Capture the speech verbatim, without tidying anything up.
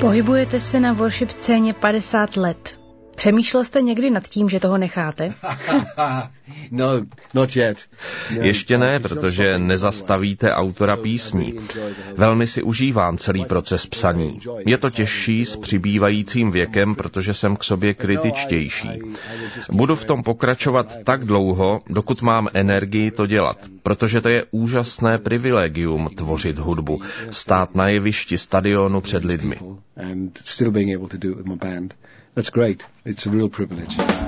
Pohybujete se na worship scéně padesát let. Přemýšlel jste někdy nad tím, že toho necháte? No, not yet. Ještě ne, protože nezastavíte autora písní. Velmi si užívám celý proces psaní. Je to těžší s přibývajícím věkem, protože jsem k sobě kritičtější. Budu v tom pokračovat tak dlouho, dokud mám energii to dělat, protože to je úžasné privilegium tvořit hudbu, stát na jevišti stadionu před lidmi. And still being able to do it with my band. That's great. It's a real privilege.